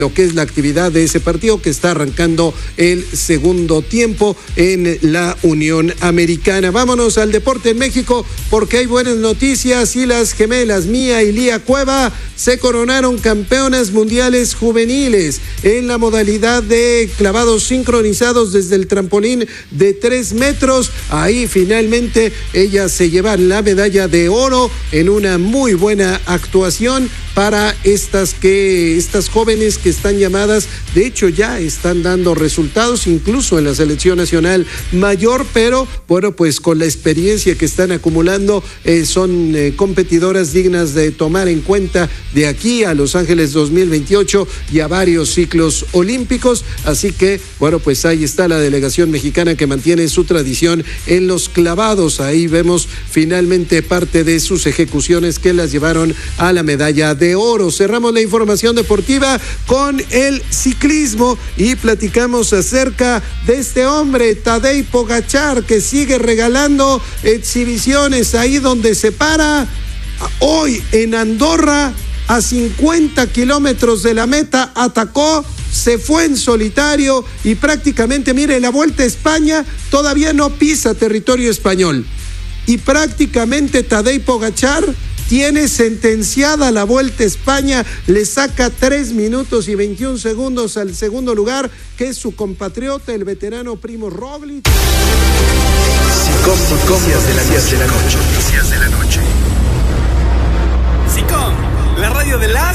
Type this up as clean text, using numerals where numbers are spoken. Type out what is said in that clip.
lo que es la actividad de ese partido que está arrancando el segundo tiempo en la Unión Americana. Vámonos al deporte en México porque hay buenas noticias y las gemelas Mía y Lía Cueva se coronaron campeonas mundiales juveniles en la modalidad de clavados sincronizados desde el trampolín de 3 metros. Ahí finalmente ellas se llevan la medalla de oro en una muy buena actuación para estas jóvenes que están llamadas, de hecho ya están dando resultados incluso en la selección nacional mayor, pero bueno, pues con la experiencia que están acumulando son competidoras dignas de tomar en cuenta de aquí a Los Ángeles 2028 y a varios ciclos olímpicos. Así que bueno, pues ahí está la delegación mexicana que mantiene su tradición en los clavados. Ahí vemos finalmente parte de sus ejecuciones que las llevaron a la medalla de oro. Cerramos la información deportiva con el ciclismo y platicamos acerca de este hombre, Tadej Pogačar, que sigue regalando exhibiciones ahí donde se para. Hoy en Andorra, a 50 kilómetros de la meta, atacó, se fue en solitario y prácticamente, mire, la Vuelta a España todavía no pisa territorio español. Y prácticamente Tadej Pogačar tiene sentenciada la Vuelta a España, le saca 3 minutos y 21 segundos al segundo lugar, que es su compatriota, el veterano Primo Roglic. Noticias de la noche. SICOM, la radio de las